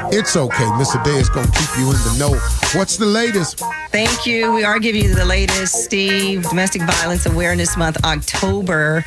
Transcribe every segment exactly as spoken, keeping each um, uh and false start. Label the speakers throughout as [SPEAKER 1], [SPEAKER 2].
[SPEAKER 1] It's okay. Miss Adair is going to keep you in the know. What's the latest?
[SPEAKER 2] Thank you. We are giving you the latest, Steve. Domestic Violence Awareness Month, October.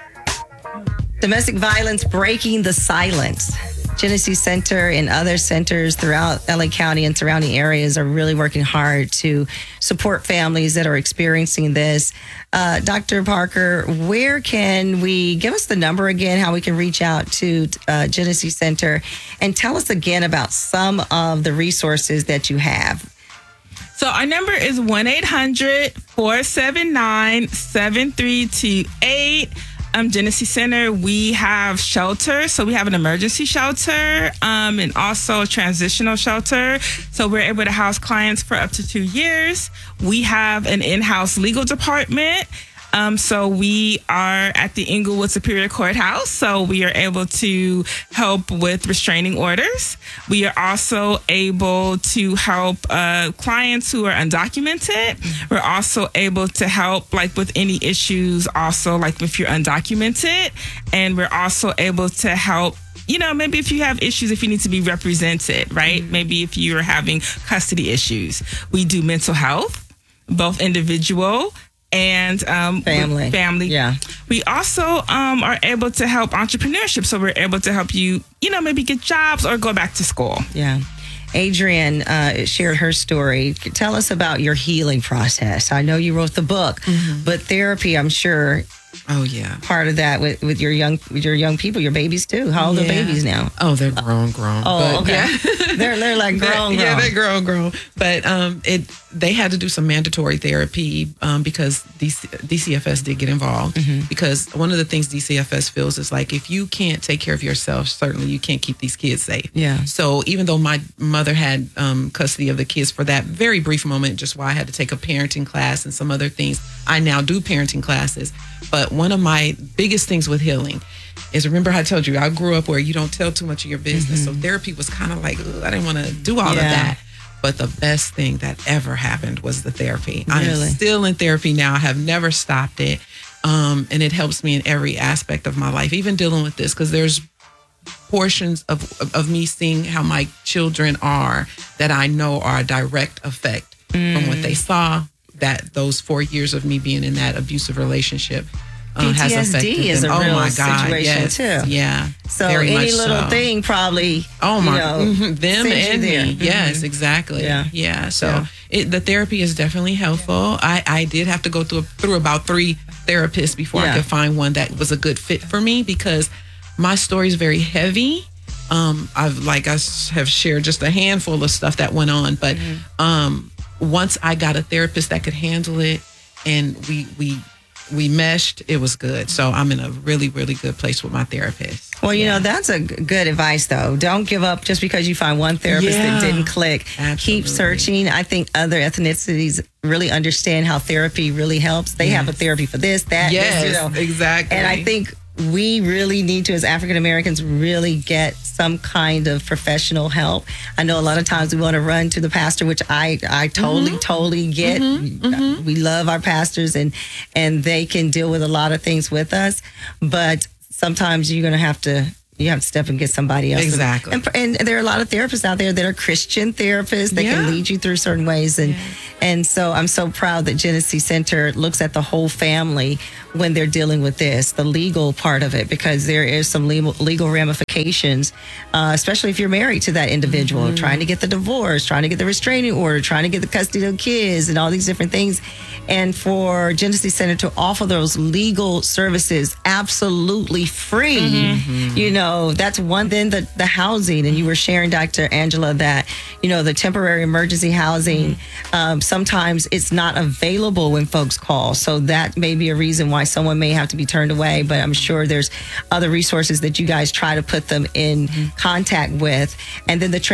[SPEAKER 2] Domestic violence breaking the silence. Genesee Center and other centers throughout L A County and surrounding areas are really working hard to support families that are experiencing this. Uh, Doctor Parker, where can we, give us the number again, how we can reach out to uh, Genesee Center, and tell us again about some of the resources that you have.
[SPEAKER 3] So our number is one eight hundred, four seven nine, seven three two eight. Um, Genesee Center, we have shelter. So we have an emergency shelter um, and also a transitional shelter. So we're able to house clients for up to two years. We have an in-house legal department. Um, so we are at the Inglewood Superior Courthouse. So we are able to help with restraining orders. We are also able to help uh, clients who are undocumented. We're also able to help like with any issues also like if you're undocumented. And we're also able to help, you know, maybe if you have issues, if you need to be represented, right? Mm-hmm. Maybe if you're having custody issues. We do mental health, both individual and um,
[SPEAKER 2] family.
[SPEAKER 3] Family.
[SPEAKER 2] Yeah.
[SPEAKER 3] We also um, are able to help entrepreneurship. So we're able to help you, you know, maybe get jobs or go back to school.
[SPEAKER 2] Yeah. Adrienne uh, shared her story. Tell us about your healing process. I know you wrote the book, mm-hmm. but therapy, I'm sure.
[SPEAKER 4] Oh yeah,
[SPEAKER 2] part of that with, with your young with your young people, your babies too. How old yeah. are babies now?
[SPEAKER 4] Oh, they're grown, grown.
[SPEAKER 2] Oh, but, okay. Yeah. they're they're like grown, grown.
[SPEAKER 4] Yeah, they're grown, grown. But um, it they had to do some mandatory therapy um, because D C F S did get involved. Mm-hmm. Because one of the things D C F S feels is like if you can't take care of yourself, certainly you can't keep these kids safe.
[SPEAKER 2] Yeah.
[SPEAKER 4] So even though my mother had um, custody of the kids for that very brief moment, just why I had to take a parenting class and some other things, I now do parenting classes. But one of my biggest things with healing is, remember I told you, I grew up where you don't tell too much of your business. Mm-hmm. So therapy was kind of like, I didn't want to do all yeah. of that. But the best thing that ever happened was the therapy. Really? I'm still in therapy now. I have never stopped it. Um, and it helps me in every aspect of my life, even dealing with this, because there's portions of, of, of me seeing how my children are that I know are a direct effect mm. from what they saw. That those four years of me being in that abusive relationship um, has affected them.
[SPEAKER 2] P T S D is a
[SPEAKER 4] oh
[SPEAKER 2] real
[SPEAKER 4] my God,
[SPEAKER 2] situation
[SPEAKER 4] yes,
[SPEAKER 2] too.
[SPEAKER 4] Yeah.
[SPEAKER 2] So
[SPEAKER 4] very
[SPEAKER 2] any
[SPEAKER 4] much
[SPEAKER 2] little
[SPEAKER 4] so.
[SPEAKER 2] thing probably.
[SPEAKER 4] Oh my,
[SPEAKER 2] you know,
[SPEAKER 4] mm-hmm, them and me. Mm-hmm. Yes, exactly.
[SPEAKER 2] Yeah.
[SPEAKER 4] Yeah. So
[SPEAKER 2] yeah.
[SPEAKER 4] It, the therapy is definitely helpful. I, I did have to go through through about three therapists before yeah. I could find one that was a good fit for me, because my story is very heavy. Um, I've like I have shared just a handful of stuff that went on, but mm-hmm. um. once I got a therapist that could handle it and we we we meshed, it was good. So I'm in a really, really good place with my therapist.
[SPEAKER 2] Well, you
[SPEAKER 4] yeah.
[SPEAKER 2] know, that's a good advice, though. Don't give up just because you find one therapist yeah. that didn't click.
[SPEAKER 4] Absolutely.
[SPEAKER 2] Keep searching. I think other ethnicities really understand how therapy really helps. They yes. have a therapy for this, that,
[SPEAKER 4] yes,
[SPEAKER 2] this, you know.
[SPEAKER 4] exactly.
[SPEAKER 2] And I think we really need to, as African Americans, really get some kind of professional help. I know a lot of times we want to run to the pastor, which I, I totally, mm-hmm. totally get.
[SPEAKER 4] Mm-hmm. Mm-hmm.
[SPEAKER 2] We love our pastors and, and they can deal with a lot of things with us. But sometimes you're going to have to, you have to step and get somebody else.
[SPEAKER 4] Exactly.
[SPEAKER 2] And, and there are a lot of therapists out there that are Christian therapists that yeah. can lead you through certain ways. And, yeah. and so I'm so proud that Genesee Center looks at the whole family when they're dealing with this, the legal part of it, because there is some legal, legal ramifications, uh, especially if you're married to that individual, mm-hmm. trying to get the divorce, trying to get the restraining order, trying to get the custody of kids and all these different things. And for Genesee Center to offer those legal services absolutely free, mm-hmm. you know, that's one. Then the, the housing, and you were sharing, Doctor Angela, that, you know, the temporary emergency housing, mm-hmm. um, sometimes it's not available when folks call. So that may be a reason why someone may have to be turned away, but I'm sure there's other resources that you guys try to put them in mm-hmm. contact with. And then the